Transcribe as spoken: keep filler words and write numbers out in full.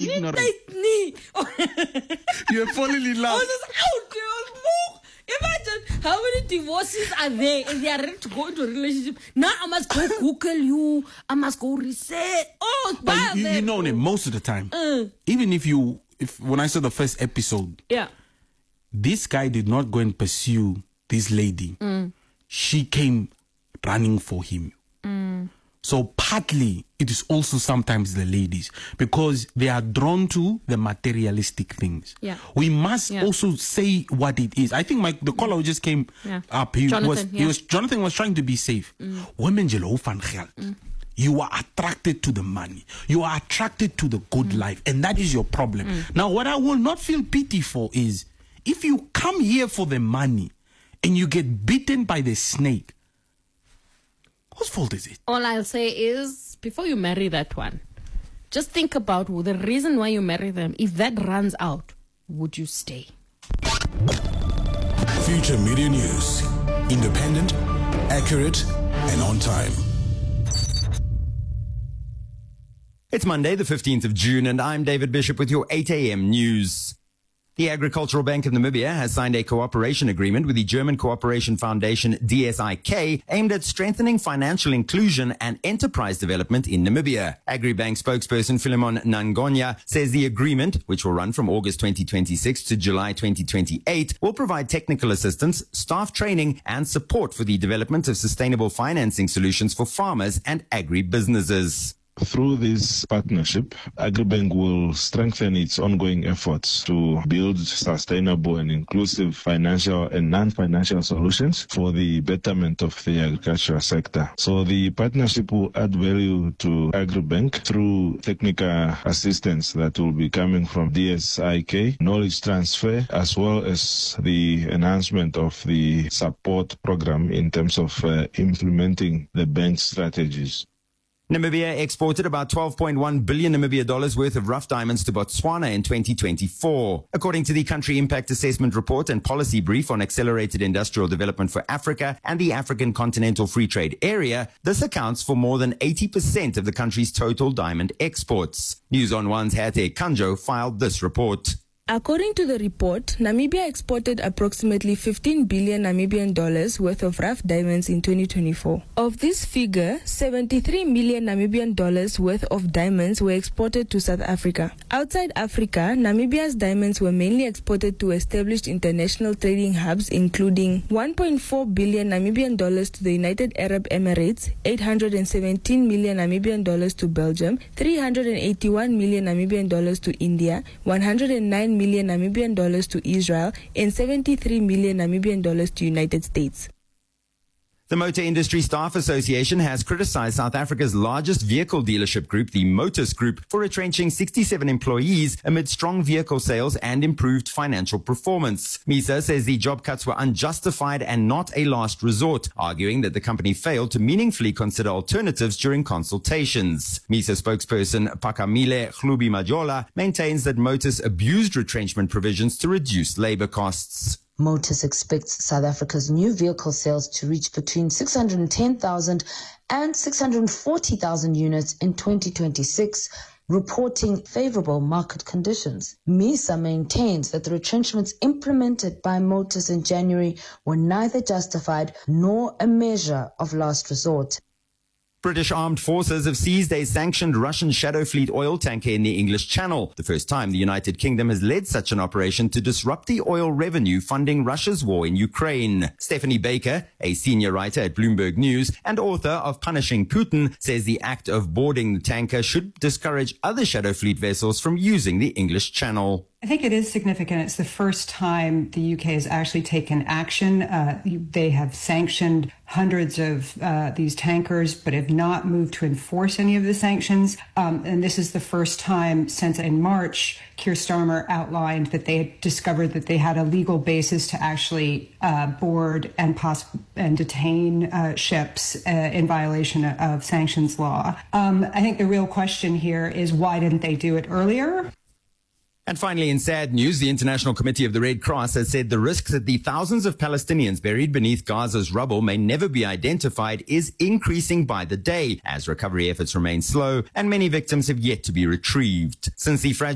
ignorant. Me. You have fallen in love. I was just out. I was more. Imagine how many divorces are there and they are ready to go into a relationship. Now I must go Google you. I must go research. Oh, it's but you, you know, most of the time, uh, even if you, if when I saw the first episode, yeah, this guy did not go and pursue this lady. Mm. She came running for him. Mm. So partly it is also sometimes the ladies because they are drawn to the materialistic things. Yeah. We must yeah. also say what it is. I think my the caller who just came yeah. up. He Jonathan, was yeah. he was Jonathan was trying to be safe. Mm. Women van geld. Mm. You are attracted to the money. You are attracted to the good mm. life, and that is your problem. Mm. Now, what I will not feel pity for is if you come here for the money and you get bitten by the snake. Whose fault is it? All I'll say is, before you marry that one, just think about the reason why you marry them. If that runs out, would you stay? Future Media News. Independent, accurate, and on time. It's Monday, the fifteenth of June, and I'm David Bishop with your eight a.m. news. The Agricultural Bank of Namibia has signed a cooperation agreement with the German Cooperation Foundation D S I K aimed at strengthening financial inclusion and enterprise development in Namibia. Agribank spokesperson Philemon Nangonya says the agreement, which will run from August twenty twenty-six to July twenty twenty-eight, will provide technical assistance, staff training, and support for the development of sustainable financing solutions for farmers and agri-businesses. Through this partnership, Agribank will strengthen its ongoing efforts to build sustainable and inclusive financial and non-financial solutions for the betterment of the agricultural sector. So the partnership will add value to Agribank through technical assistance that will be coming from D S I K, knowledge transfer, as well as the enhancement of the support program in terms of uh, implementing the bank's strategies. Namibia exported about twelve point one billion Namibia dollars worth of rough diamonds to Botswana in twenty twenty-four. According to the Country Impact Assessment Report and Policy Brief on Accelerated Industrial Development for Africa and the African Continental Free Trade Area, this accounts for more than eighty percent of the country's total diamond exports. News on One's Hate Kanjo filed this report. According to the report, Namibia exported approximately fifteen billion Namibian dollars worth of rough diamonds in twenty twenty-four. Of this figure, seventy-three million Namibian dollars worth of diamonds were exported to South Africa. Outside Africa, Namibia's diamonds were mainly exported to established international trading hubs, including one point four billion Namibian dollars to the United Arab Emirates, eight hundred seventeen million Namibian dollars to Belgium, three hundred eighty-one million Namibian dollars to India, one hundred nine million Namibian dollars to Israel, and seventy-three million Namibian dollars to United States. The Motor Industry Staff Association has criticized South Africa's largest vehicle dealership group, the Motus Group, for retrenching sixty-seven employees amid strong vehicle sales and improved financial performance. MISA says the job cuts were unjustified and not a last resort, arguing that the company failed to meaningfully consider alternatives during consultations. MISA spokesperson Pakamile Khlubi Majola maintains that Motus abused retrenchment provisions to reduce labor costs. Motus expects South Africa's new vehicle sales to reach between six hundred ten thousand and six hundred forty thousand units in twenty twenty-six, reporting favorable market conditions. MISA maintains that the retrenchments implemented by Motus in January were neither justified nor a measure of last resort. British armed forces have seized a sanctioned Russian Shadow Fleet oil tanker in the English Channel, the first time the United Kingdom has led such an operation to disrupt the oil revenue funding Russia's war in Ukraine. Stephanie Baker, a senior writer at Bloomberg News and author of Punishing Putin, says the act of boarding the tanker should discourage other Shadow Fleet vessels from using the English Channel. I think it is significant. It's the first time the U K has actually taken action. Uh, they have sanctioned hundreds of uh, these tankers, but have not moved to enforce any of the sanctions. Um, and this is the first time since in March, Keir Starmer outlined that they had discovered that they had a legal basis to actually uh, board and poss- and detain uh, ships uh, in violation of sanctions law. Um, I think the real question here is why didn't they do it earlier? And finally, in sad news, the International Committee of the Red Cross has said the risk that the thousands of Palestinians buried beneath Gaza's rubble may never be identified is increasing by the day as recovery efforts remain slow and many victims have yet to be retrieved. Since the fragile